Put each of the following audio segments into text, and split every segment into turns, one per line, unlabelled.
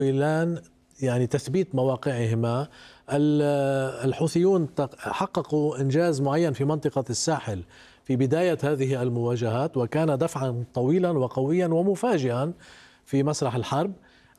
الآن يعني تثبيت مواقعهما. الحوثيون حققوا إنجاز معين في منطقة الساحل في بداية هذه المواجهات، وكان دفعا طويلا وقويا ومفاجئا في مسرح الحرب.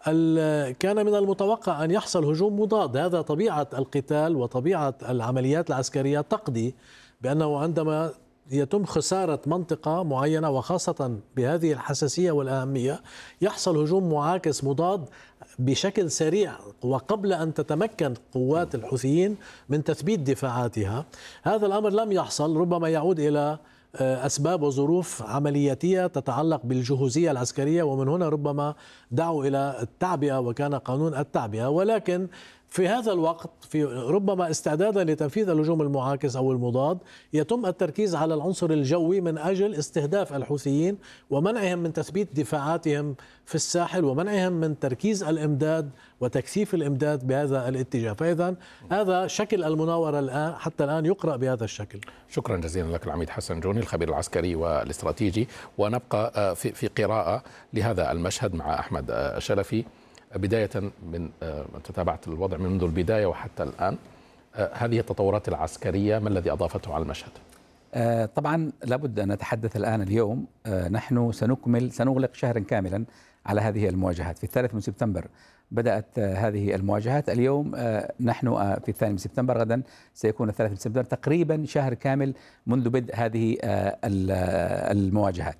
كان من المتوقع أن يحصل هجوم مضاد، هذا طبيعة القتال وطبيعة العمليات العسكرية تقضي بأنه عندما يتم خسارة منطقة معينة وخاصة بهذه الحساسية والأهمية يحصل هجوم معاكس مضاد بشكل سريع وقبل أن تتمكن قوات الحوثيين من تثبيت دفاعاتها. هذا الأمر لم يحصل، ربما يعود إلى أسباب وظروف عملياتية تتعلق بالجهوزية العسكرية، ومن هنا ربما دعوا إلى التعبئة وكان قانون التعبئة. ولكن في هذا الوقت في ربما استعدادا لتنفيذ الهجوم المعاكس أو المضاد يتم التركيز على العنصر الجوي من أجل استهداف الحوثيين ومنعهم من تثبيت دفاعاتهم في الساحل ومنعهم من تركيز الإمداد وتكثيف الإمداد بهذا الاتجاه. فإذا هذا شكل المناورة الآن، حتى الآن يقرأ بهذا الشكل.
شكرا جزيلا لك العميد حسن جوني الخبير العسكري والاستراتيجي. ونبقى في قراءة لهذا المشهد مع أحمد شلفي. بداية من تتابعت الوضع منذ البداية وحتى الآن، هذه التطورات العسكرية ما الذي أضافته على المشهد؟
طبعا لابد أن نتحدث الآن. اليوم نحن سنغلق شهرا كاملا على هذه المواجهات. في 3 من سبتمبر بدأت هذه المواجهات، اليوم نحن في 2 من سبتمبر، غدا سيكون 3 من سبتمبر، تقريبا شهر كامل منذ بدء هذه المواجهات.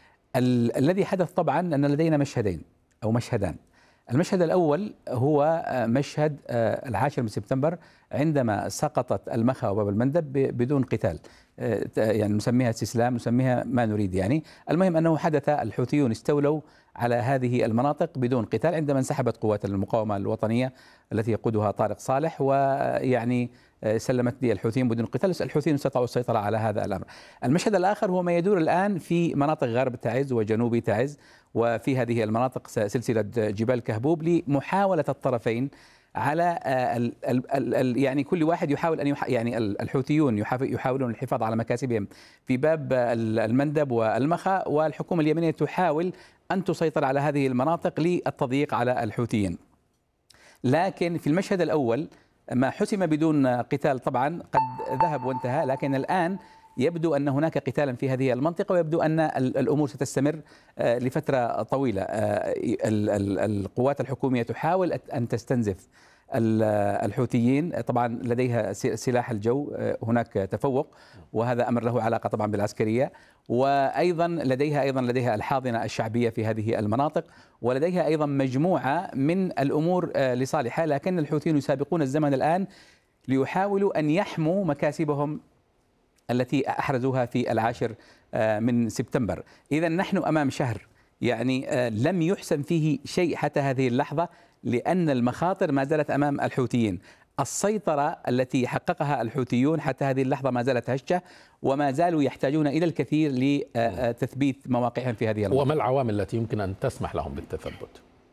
الذي حدث طبعا أن لدينا مشهدين أو مشهدان. المشهد الأول هو مشهد 10 من سبتمبر عندما سقطت المخا وباب المندب بدون قتال، يعني نسميها استسلام، نسميها ما نريد. يعني المهم أنه حدث، الحوثيون استولوا على هذه المناطق بدون قتال عندما انسحبت قوات المقاومة الوطنية التي يقودها طارق صالح، ويعني سلمت لي الحوثيين بدون قتال. الحوثيين استطاعوا السيطرة على هذا الأمر. المشهد الآخر هو ما يدور الآن في مناطق غرب تعز وجنوب تعز، وفي هذه المناطق سلسلة جبال كهبوب، لمحاولة الطرفين على يعني كل واحد يحاول أن يعني الحوثيون يحاولون الحفاظ على مكاسبهم في باب المندب والمخا، والحكومة اليمنية تحاول أن تسيطر على هذه المناطق للتضييق على الحوثيين. لكن في المشهد الأول ما حسم بدون قتال طبعا قد ذهب وانتهى، لكن الآن يبدو أن هناك قتالا في هذه المنطقة، ويبدو أن الأمور ستستمر لفترة طويلة. القوات الحكومية تحاول أن تستنزف الحوثيين، طبعا لديها سلاح الجو، هناك تفوق، وهذا أمر له علاقة طبعا بالعسكرية، وأيضا لديها الحاضنة الشعبية في هذه المناطق، ولديها أيضا مجموعة من الأمور لصالحها. لكن الحوثيين يسابقون الزمن الآن ليحاولوا أن يحموا مكاسبهم التي أحرزوها في 10 من سبتمبر. إذا نحن أمام شهر يعني لم يحسم فيه شيء حتى هذه اللحظة، لأن المخاطر ما زالت أمام الحوثيين. السيطرة التي حققها الحوثيون حتى هذه اللحظة ما زالت هشة، وما زالوا يحتاجون إلى الكثير لتثبيت مواقعهم في هذه المنطقة.
وما العوامل التي يمكن أن تسمح لهم بالتثبت؟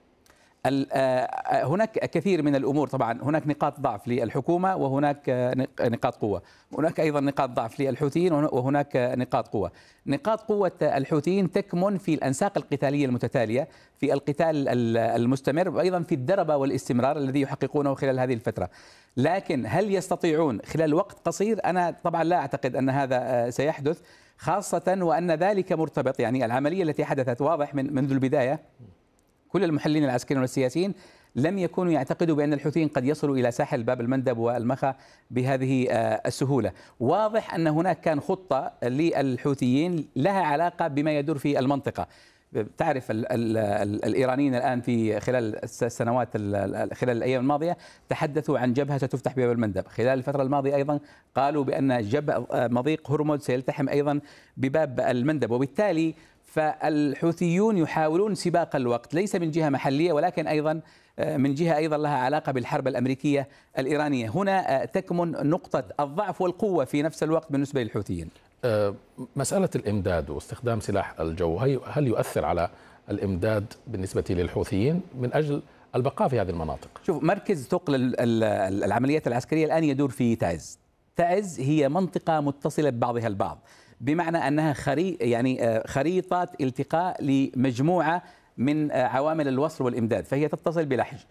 هناك كثير من الأمور. طبعا هناك نقاط ضعف للحكومة وهناك نقاط قوة، هناك أيضا نقاط ضعف للحوثيين وهناك نقاط قوة. نقاط قوة الحوثيين تكمن في الأنساق القتالية المتتالية، في القتال المستمر، وأيضا في الدربة والاستمرار الذي يحققونه خلال هذه الفترة. لكن هل يستطيعون خلال وقت قصير؟ أنا طبعا لا أعتقد أن هذا سيحدث، خاصة وأن ذلك مرتبط، يعني العملية التي حدثت واضح منذ البداية كل المحللين العسكريين والسياسيين لم يكونوا يعتقدوا بأن الحوثيين قد يصلوا إلى ساحل باب المندب والمخا بهذه السهولة. واضح أن هناك كان خطة للحوثيين لها علاقة بما يدور في المنطقة. تعرف الإيرانيين الآن في خلال السنوات خلال الأيام الماضية تحدثوا عن جبهة ستفتح بباب المندب. خلال الفترة الماضية أيضا قالوا بأن مضيق هرمز سيلتحم أيضا بباب المندب، وبالتالي فالحوثيون يحاولون سباق الوقت، ليس من جهة محلية ولكن أيضا من جهة أيضا لها علاقة بالحرب الأمريكية الإيرانية. هنا تكمن نقطة الضعف والقوة في نفس الوقت بالنسبة للحوثيين.
مسألة الإمداد واستخدام سلاح الجو هل يؤثر على الإمداد بالنسبة للحوثيين من أجل البقاء في هذه المناطق؟
شوف، مركز ثقل العمليات العسكرية الآن يدور في تعز. تعز هي منطقة متصلة ببعضها البعض، بمعنى أنها خريطة التقاء لمجموعة من عوامل الوصل والإمداد، فهي تتصل بلحج.